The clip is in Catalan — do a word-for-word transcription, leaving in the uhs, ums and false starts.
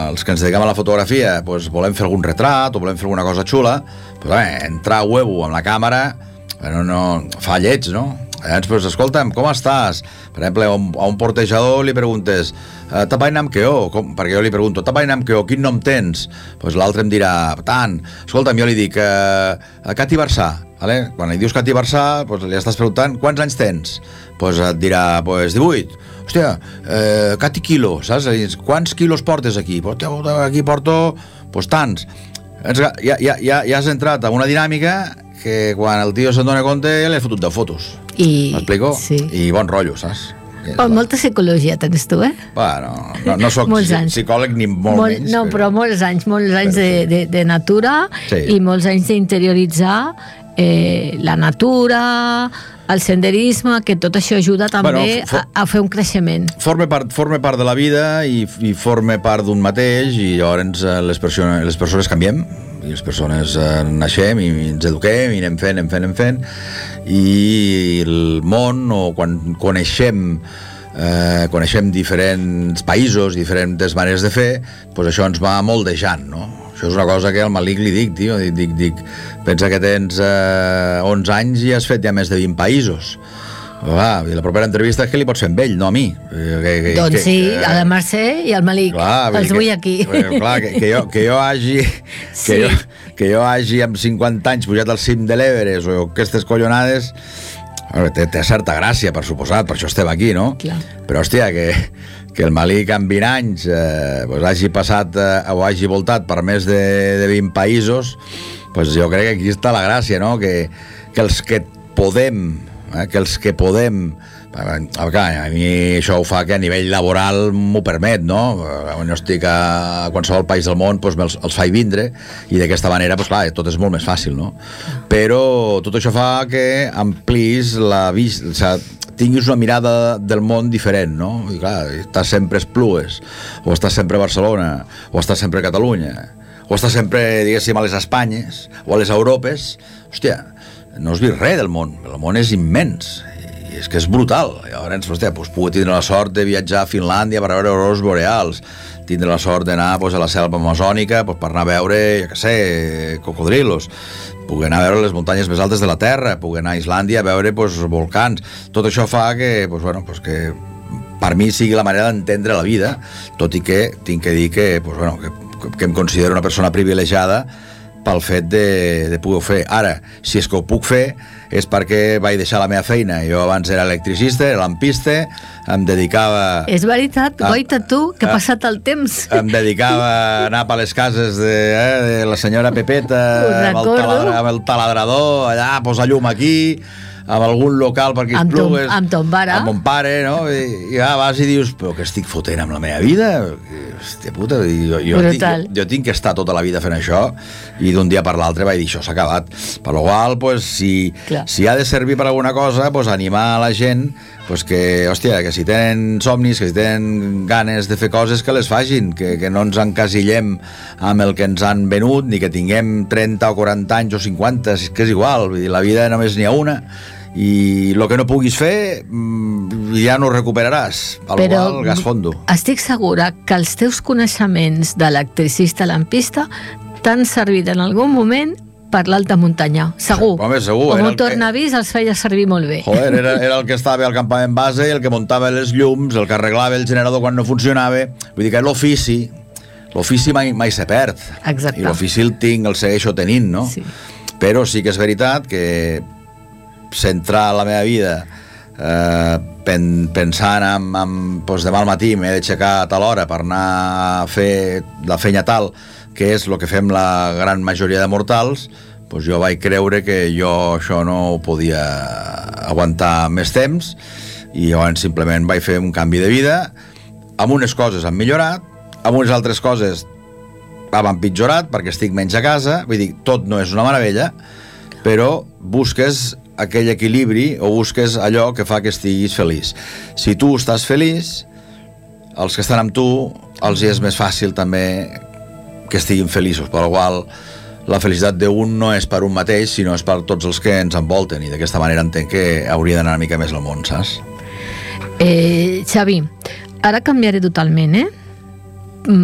els que ens dediquem a la fotografia pues, volem fer algun retrat o volem fer alguna cosa xula, pues, eh, entrar a huevo amb la càmera no, no, fa lleig, no? Llavors, pues, escolta'm, com estàs? Per exemple, a un, a un portejador li preguntes Tapainam Keo, com? Perquè jo li pregunto Tapainam Keo, quin nom tens? Pues l'altre em dirà, tant, escolta'm, jo li dic uh, Cati Barçà, vale? Quan li dius Cati Barçà, pues, li estàs preguntant quants anys tens? Pues et dirà, pues divuit. Hòstia, eh, Cati Kilo, saps? Quants quilos portes aquí? Aquí porto, pues tants. Ja, ja, ja, ja has entrat a una dinàmica que quan el tio se'n dona compte ja l'he fotut de fotos. I... M'explico? Sí. I bon rotllo, saps? Oh, molta psicologia tens tu, eh? Bueno, no, no soc psicòleg ni molt, molt menys. No, però, però molts anys, molts anys de, de, de natura sí. I molts anys d'interioritzar eh, la natura, el senderisme, que tot això ajuda també bueno, for, a, a fer un creixement. Forma part, forma part de la vida i, i forma part d'un mateix i llavors les persones, les persones canviem i les persones eh, naixem i ens eduquem i anem fent, anem fent, anem fent i el món o quan coneixem eh, coneixem diferents països, diferents maneres de fer, doncs això ens va moldejant, no? Això és una cosa que al Malik li dic, tio, dic, dic, dic pensa que tens eh, onze anys i has fet ja més de vint països. Ah, i la propera entrevista és que li pots fer amb ell, no a mi. Que, que, doncs que, sí, que, a la Mercè i al Malik, clar, els vull que, aquí. Clar, que, que, jo, que jo hagi sí. que, jo, que jo hagi amb cinquanta anys pujat al cim de l'Everest o aquestes collonades, té, té certa gràcia, per suposat, per això estem aquí, no? Clar. Però hòstia, que, que el Malik amb vint anys eh, pues hagi passat eh, o hagi voltat per més de, de vint països, pues jo crec que aquí està la gràcia, no? Que, que els que podem eh, que els que podem a mi això ho fa que a nivell laboral m'ho permet, no? Quan jo estic a qualsevol país del món doncs els, els faig vindre i d'aquesta manera doncs, clar, tot és molt més fàcil, no? Però tot això fa que amplis la vista, o sigui, tinguis una mirada del món diferent, no? I clar, estàs sempre a Esplugues o estàs sempre a Barcelona o estàs sempre a Catalunya o estàs sempre, diguéssim, a les Espanyes o a les Europes, hòstia, no has vist res del món, el món és immens i és que és brutal. Llavors, hòstia, doncs puc tindre la sort de viatjar a Finlàndia per veure aurores boreals, tindre la sort d'anar doncs, a la selva amazònica doncs, per anar a veure, ja què sé, cocodrilos, puc anar a veure les muntanyes més altes de la Terra, puc anar a Islàndia a veure doncs, volcans. Tot això fa que, doncs, bueno, doncs, que per mi sigui la manera d'entendre la vida, tot i que tinc que dir que, doncs, bueno, que, que em considero una persona privilegiada pel fet de, de poder fer. Ara, si és que ho puc fer, és perquè vaig deixar la meva feina. Jo abans era electricista, era lampista, em dedicava... És veritat, a, goita tu, que ha passat el temps. Em dedicava a anar per les cases de, eh, de la senyora Pepeta, amb el, taladra, amb el taladrador, allà, posar llum aquí, amb algun local per aquí Esplugues, amb ton pare, amb mon pare, no? I, i ja vas i dius, però què estic fotent amb la meva vida? Hòstia puta, jo, jo, tinc, jo, jo tinc que estar tota la vida fent això i d'un dia per l'altre vaig dir, això s'ha acabat. Per la qual, pues, si, si ha de servir per alguna cosa, pues, animar a la gent pues que, hòstia, que si tenen somnis, que si tenen ganes de fer coses, que les facin, que, que no ens encasillem amb el que ens han venut, ni que tinguem trenta o quaranta anys o cinquanta, que és igual, vull dir, la vida només n'hi ha una, i el que no puguis fer ja no ho recuperaràs, al però qual gas fondo. Estic segura que els teus coneixements d'electricista lampista t'han servit en algun moment per l'alta muntanya, segur. Home, segur. O motor que... navís els feia servir molt bé. Joder, era, era el que estava al campament base, el que muntava les llums, el que arreglava el generador quan no funcionava. Vull dir que l'ofici, l'ofici mai, mai se perd. Exacte. I l'ofici el tinc, el segueixo tenint, no? Sí. Però sí que és veritat que centrar la meva vida eh, pen, pensant en, en doncs demà al matí m'he d'aixecar a tal hora per anar a fer la feina tal, que és el que fem la gran majoria de mortals, doncs jo vaig creure que jo això no ho podia aguantar més temps i llavors simplement vaig fer un canvi de vida. Amb unes coses han millorat, amb unes altres coses han empitjorat perquè estic menys a casa, vull dir, tot no és una meravella, però busques aquell equilibri o busques allò que fa que estiguis feliç. Si tu estàs feliç, els que estan amb tu els hi és més fàcil també que estiguin feliços, per la qual la felicitat d'un no és per un mateix, sinó és per tots els que ens envolten, i d'aquesta manera entenc que hauria d'anar una mica més al món, saps? Eh, Xavi, ara canviaré totalment, eh?